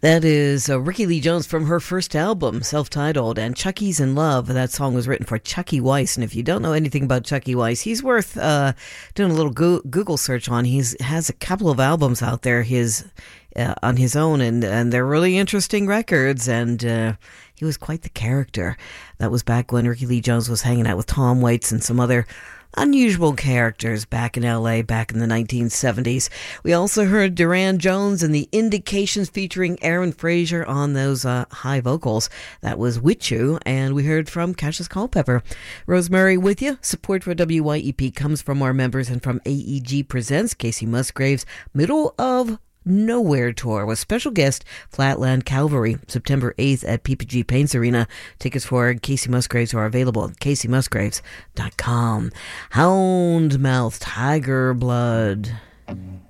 That is Ricky Lee Jones from her first album, self-titled, and Chucky's in Love. That song was written for Chucky Weiss, and if you don't know anything about Chucky Weiss, he's worth doing a little Google search on. He has a couple of albums out there on his own, and they're really interesting records, and he was quite the character. That was back when Ricky Lee Jones was hanging out with Tom Waits and some other unusual characters back in LA back in the 1970s. We also heard Duran Jones and the Indications featuring Aaron Fraser on those high vocals. That was With You, and we heard from Cassius Culpepper. Rosemary with you. Support for WYEP comes from our members and from AEG Presents Casey Musgraves' Middle of Nowhere Tour with special guest Flatland Calvary, September 8th at PPG Paints Arena. Tickets for Casey Musgraves are available at CaseyMusgraves.com. Houndmouth, Tiger Blood.